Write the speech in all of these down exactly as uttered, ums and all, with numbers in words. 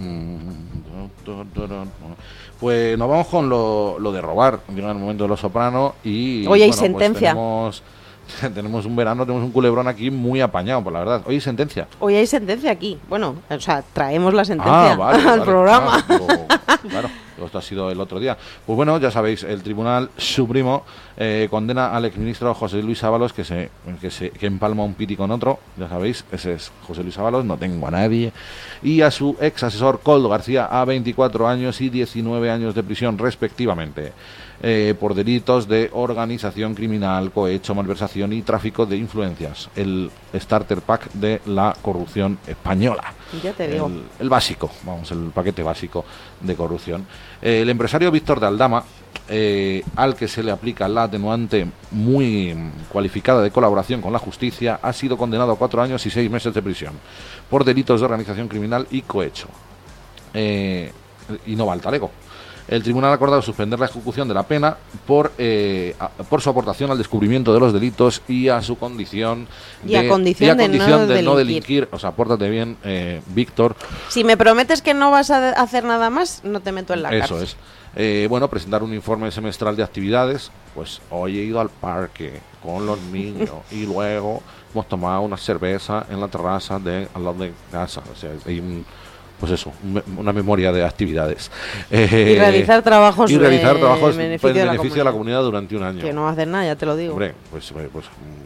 Pues nos vamos con lo, lo de robar. Llega el momento de Los Soprano y... Hoy hay bueno, sentencia. Pues tenemos, tenemos un verano, tenemos un culebrón aquí muy apañado, por la verdad. Hoy hay sentencia. Hoy hay sentencia aquí. Bueno, o sea, traemos la sentencia ah, vale, al vale, programa. Claro, lo, claro, esto ha sido el otro día. Pues bueno, ya sabéis, el Tribunal Supremo eh, condena al exministro José Luis Ábalos, que se, que se que empalma un piti con otro, ya sabéis, ese es José Luis Ábalos, no tengo a nadie, y a su ex asesor Koldo García a veinticuatro años y diecinueve años de prisión respectivamente, eh, por delitos de organización criminal, cohecho, malversación y tráfico de influencias, el starter pack de la corrupción española. Ya te digo. El, el básico, vamos, el paquete básico de corrupción. Eh, el empresario Víctor de Aldama, eh, al que se le aplica la atenuante muy cualificada de colaboración con la justicia, ha sido condenado a cuatro años y seis meses de prisión por delitos de organización criminal y cohecho. Eh, y no va al talego. El tribunal ha acordado suspender la ejecución de la pena por eh, a, por su aportación al descubrimiento de los delitos y a su condición y a de, condición, y a de, condición no, de delinquir. no delinquir. O sea, pórtate bien, eh, Víctor. Si me prometes que no vas a hacer nada más, no te meto en la Eso cárcel. es. Eh, bueno, presentar un informe semestral de actividades. Pues hoy he ido al parque con los niños y luego hemos tomado una cerveza en la terraza de al lado de casa. O sea, hay un, pues eso, una memoria de actividades. Eh, y realizar trabajos y realizar eh, trabajos en en beneficio, de, la beneficio de la comunidad durante un año. Que no va a hacer nada, ya te lo digo. Hombre, pues, pues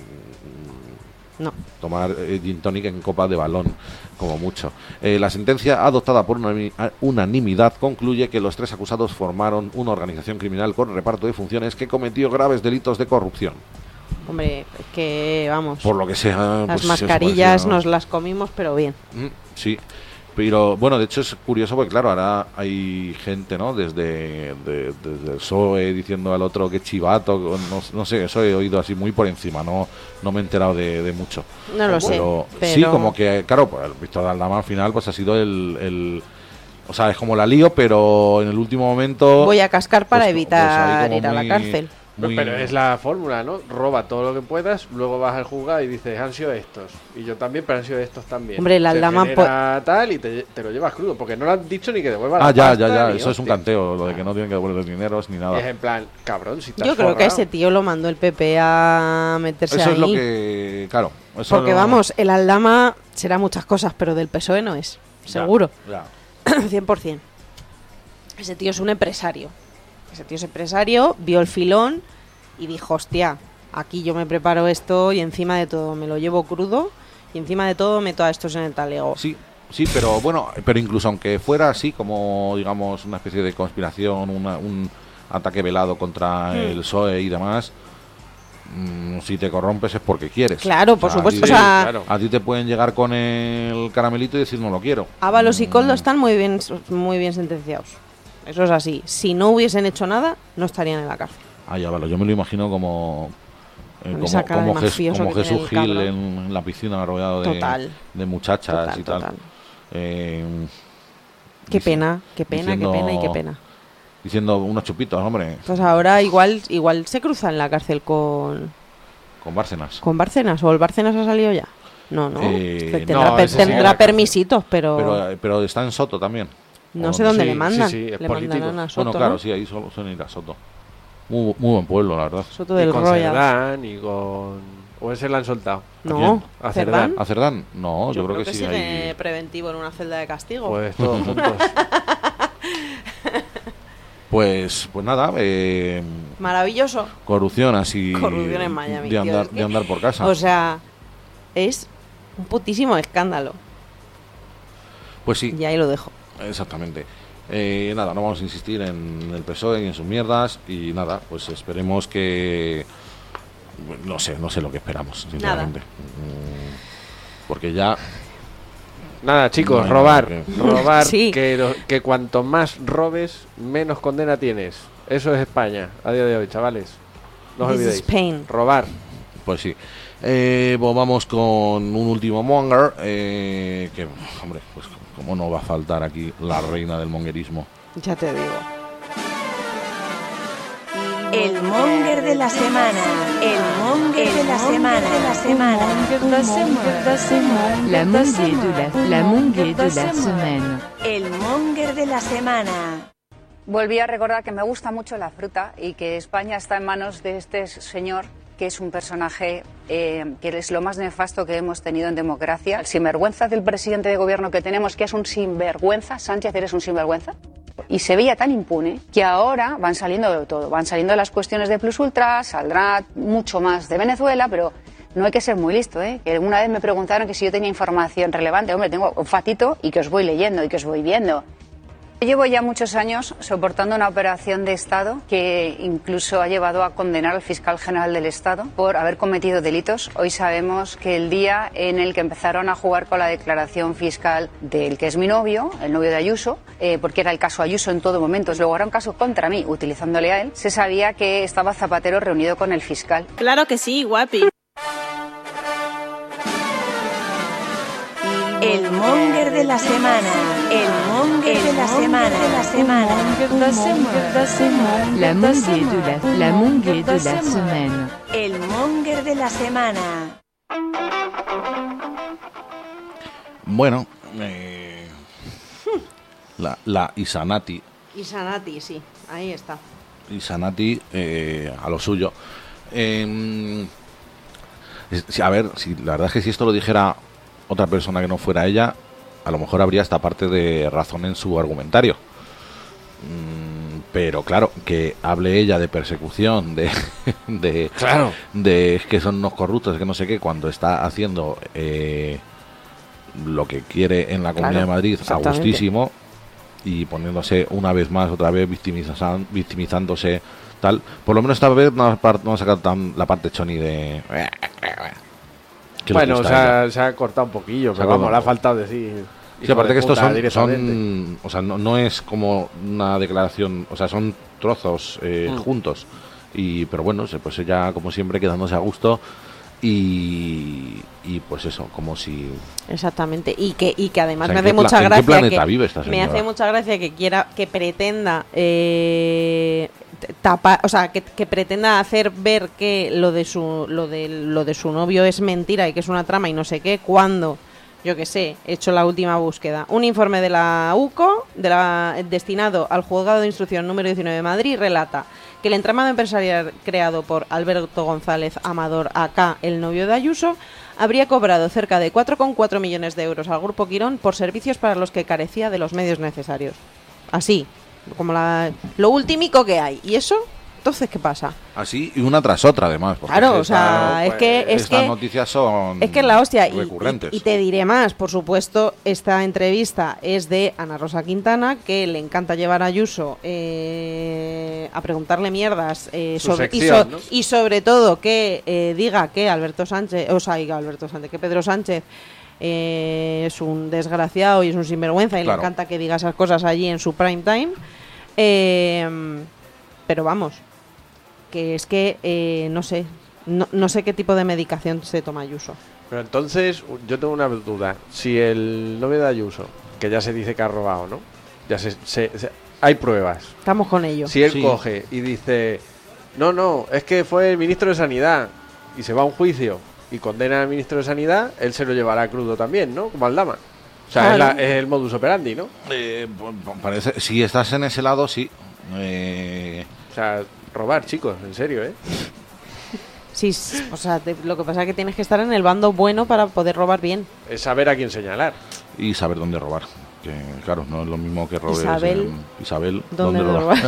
no. tomar eh, gin tonic en copa de balón, como mucho. Eh, la sentencia, adoptada por unanimidad, concluye que los tres acusados formaron una organización criminal con reparto de funciones que cometió graves delitos de corrupción. Hombre, es que, vamos, por lo que sea, las pues, mascarillas parecía, nos las comimos, pero bien. Mm, sí. Pero bueno, de hecho es curioso porque claro, ahora hay gente, ¿no? Desde, de, desde el P S O E diciendo al otro que chivato, no, no sé, eso he oído así muy por encima, no no me he enterado de, de mucho. No lo pero, sé, pero... sí, como que, claro, pues el Víctor de Aldama al final pues ha sido el, el... O sea, es como la lío, pero en el último momento... Voy a cascar para pues, evitar pues ir a la muy, cárcel. Muy... No, pero es la fórmula, ¿no? Roba todo lo que puedas, luego vas al juzgado y dices, han sido estos. Y yo también, pero han sido estos también. Hombre, el Aldama... Se genera tal y te, te lo llevas crudo, porque no lo han dicho ni que devuelva ah, la ya, pasta. ya, ya, ni eso hostia. es un canteo, lo de que no tienen que devolver dineros ni nada. Es en plan, cabrón, si te has Yo creo forrado. que ese tío lo mandó el P P a meterse Eso ahí. es lo que... Claro. Eso porque lo... vamos, el Aldama será muchas cosas, pero del P S O E no es, seguro. Ya, ya. cien por ciento. Ese tío es un empresario. Ese tío es empresario, vio el filón y dijo, hostia, aquí yo me preparo esto y encima de todo me lo llevo crudo y encima de todo meto a estos en el talego. Sí, sí, pero bueno, pero incluso aunque fuera así como, digamos, una especie de conspiración, una, un ataque velado contra mm. el P S O E y demás, mmm, si te corrompes es porque quieres. Claro, por o sea, supuesto. A ti, o sea, claro. a ti te pueden llegar con el caramelito y decir no lo quiero. Ábalos mm. y Koldo están muy bien, muy bien sentenciados. Eso es así. Si no hubiesen hecho nada, no estarían en la cárcel. Ah, ya, vale. Yo me lo imagino como eh, como, como, como, Jes, como Jesús Gil cabrón. en la piscina rodeado de, total. de muchachas total, y tal. Total. Eh, qué pena, qué pena, diciendo, qué pena y qué pena. Diciendo unos chupitos, hombre. Pues ahora igual igual se cruza en la cárcel con... Con Bárcenas. ¿Con Bárcenas? ¿O el Bárcenas ha salido ya? No, no. Eh, tendrá no, per, tendrá sí, permisitos, pero... pero... Pero está en Soto también. No sé dónde sí, le mandan. Sí, sí, es le político. mandarán a Soto, Bueno, claro, ¿no? sí, ahí solo suelen ir a Soto. Muy, muy buen pueblo, la verdad. Soto del y con Royal. Cerdán y con... ¿O ese lo han soltado? No, ¿A Cerdán? ¿A Cerdán? No, yo, yo creo, creo que, que sí. sigue Hay... preventivo en una celda de castigo. Pues todos juntos. Pues, pues nada, eh, maravilloso. corrupción así Corrupción en Miami, de andar, tío, es que, de andar por casa. O sea, es un putísimo escándalo. Pues sí, Y ahí lo dejo. exactamente. Eh, nada, no vamos a insistir en el P S O E y en sus mierdas. Y nada, pues esperemos que... No sé, no sé lo que esperamos, sinceramente. Mm, porque ya... Nada, chicos, No, robar. que- Robar, Sí. que, lo- que cuanto más robes, menos condena tienes. Eso es España, a día de hoy, chavales. No os This is olvidéis. Spain. Robar. Pues sí. Eh, pues vamos con un último monger. Eh, que, hombre, pues como no va a faltar aquí la reina del mongerismo. Ya te digo. El monger de la semana. El monger de la semana. De la semana. La monger de la, la monger de la semana. El monger de la semana. Volví a recordar que me gusta mucho la fruta y que España está en manos de este señor, que es un personaje eh, que es lo más nefasto que hemos tenido en democracia. El sinvergüenza del presidente de gobierno que tenemos, que es un sinvergüenza. Sánchez, ¿eres un sinvergüenza? Y se veía tan impune que ahora van saliendo de todo. Van saliendo las cuestiones de Plus Ultra, saldrá mucho más de Venezuela, pero no hay que ser muy listo, ¿eh? Que una vez me preguntaron que si yo tenía información relevante. Hombre, tengo un fatito y que os voy leyendo y que os voy viendo. Llevo ya muchos años soportando una operación de Estado que incluso ha llevado a condenar al fiscal general del Estado por haber cometido delitos. Hoy sabemos que el día en el que empezaron a jugar con la declaración fiscal del que es mi novio, el novio de Ayuso, eh, porque era el caso Ayuso en todo momento, luego era un caso contra mí, utilizándole a él, se sabía que estaba Zapatero reunido con el fiscal. Claro que sí, guapi. El monger de la semana. El monger de la semana. De la semana. La monger de la, la monger de la semana. El monger de la semana. Bueno, eh, la, la Isanati. Isanati, sí, ahí está. Isanati eh, a lo suyo. Eh, si, a ver, si la verdad es que si esto lo dijera otra persona que no fuera ella, a lo mejor habría esta parte de razón en su argumentario. Mm, pero claro, que hable ella de persecución, de de, Claro. de que son unos corruptos, que no sé qué, cuando está haciendo eh, lo que quiere en la Comunidad Claro, de Madrid a exactamente. gustísimo y poniéndose una vez más, otra vez victimizan, victimizándose tal. Por lo menos esta vez no ha, par- no ha sacado tan la parte choni de... que le Bueno, o gusta a ella. sea, se ha cortado un poquillo, Se ha pero vamos, cortado le ha un poco. faltado decir. Sí, hijo aparte de que estos puta son, directamente. son o sea, no, no es como una declaración, o sea, son trozos eh, Mm. juntos. Y pero bueno, se- pues ella como siempre quedándose a gusto y, y pues eso, como si Exactamente. Y que, y que además O sea, me ¿en hace qué mucha pla- en qué gracia. planeta que vive esta me señora? hace mucha gracia que quiera, que pretenda eh, t- tapar, o sea, que, que pretenda hacer ver que lo de su, lo de, lo de su novio es mentira y que es una trama y no sé qué, cuando, yo que sé, he hecho la última búsqueda. Un informe de la U C O, de la, destinado al Juzgado de Instrucción número diecinueve de Madrid, relata que el entramado empresarial creado por Alberto González Amador, acá el novio de Ayuso, habría cobrado cerca de cuatro coma cuatro millones de euros al Grupo Quirón por servicios para los que carecía de los medios necesarios. Así, como la, lo ultimico que hay. ¿Y eso? Entonces, ¿qué pasa? así y una tras otra además. porque Claro, es o sea, esta- es que- es estas que- noticias son Es que es la hostia. Y, recurrentes. y- y te diré más, por supuesto, esta entrevista es de Ana Rosa Quintana, que le encanta llevar a Ayuso eh, a preguntarle mierdas eh, Su sobre, y, sección, so- ¿no? y sobre todo que eh, diga que Alberto Sánchez, o sea, diga Alberto Sánchez, que Pedro Sánchez eh, es un desgraciado y es un sinvergüenza y Claro. le encanta que diga esas cosas allí en su prime time. Eh, pero vamos, que es que eh, no sé, no, no sé qué tipo de medicación se toma Ayuso. Pero entonces, yo tengo una duda. Si el novio de Ayuso, que ya se dice que ha robado, ¿no? Ya se, se- se- hay pruebas. Estamos con ello. Si él Sí. coge y dice, no, no, es que fue el ministro de Sanidad y se va a un juicio y condena al ministro de Sanidad, él se lo llevará crudo también, ¿no? Como Aldama. O sea, es, Claro. la- es el modus operandi, ¿no? Eh, pues, pues, parece, si estás en ese lado, sí. Eh, O sea, robar, chicos, en serio, ¿eh? Sí, s- o sea, te- lo que pasa es que tienes que estar en el bando bueno para poder robar bien. Es saber a quién señalar. y saber dónde robar. Que claro, no es lo mismo que robes Isabel. en- Isabel, ¿Dónde robar?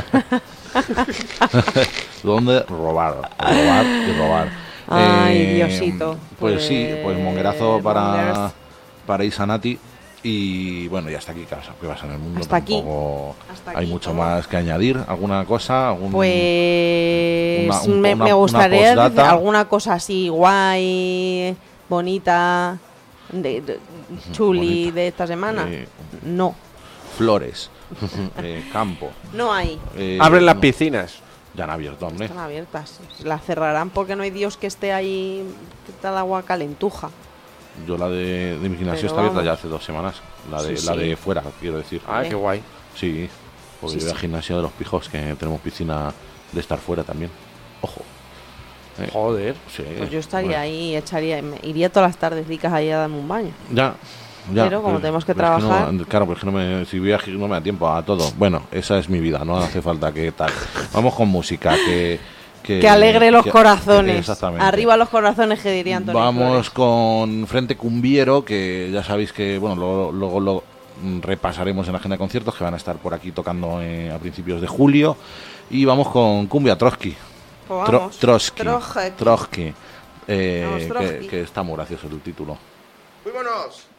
¿Dónde robar? Robar y robar. Ay, Eh, Diosito. Pues, sí, pues Pues, monguerazo para, mongers. para Isanati. Y bueno, ya está aquí, claro, ¿qué pasa en el mundo? Hasta aquí. Tampoco Hasta hay aquí mucho todo. más que añadir. ¿Alguna cosa? ¿Algún, Pues una- un- me, una- me una gustaría decir postdata? alguna cosa así guay, bonita, de, de- chuli Bonita. de esta semana. Eh, No, flores, eh, campo. no hay. eh, Abren las no, piscinas. Ya han abierto, hombre. Están abiertas. Las cerrarán porque no hay Dios que esté ahí, que está el agua calentuja. Yo la de, de mi gimnasio Pero está abierta vamos. ya hace dos semanas. La de, Sí, la sí. de fuera, quiero decir. Ah, Vale. qué guay. Sí, porque Sí, yo voy al sí. gimnasio de los Pijos, que tenemos piscina de estar fuera también. Ojo. Eh, Joder. Sí, Pues yo estaría bueno. ahí, echaría, me iría todas las tardecicas ahí a darme un baño. Ya, ya. Pero como tenemos que pero es trabajar- no- claro, pues que no me, si voy a gir no me da tiempo a todo. Bueno, esa es mi vida, no hace falta que tal. Vamos con música, que... Que, Que alegre los que- corazones. Exactamente. Arriba los corazones, que dirían Tony Vamos Flores. con Frente Cumbiero, que ya sabéis que, bueno, luego, luego lo mm, repasaremos en la agenda de conciertos, que van a estar por aquí tocando eh, a principios de julio. Y vamos con Cumbia Trotsky. Pues Tro- vamos. Trotsky. Trotsky. Trotsky. Eh, Vamos, que, Trotsky. que está muy gracioso el título. ¡Fuímonos!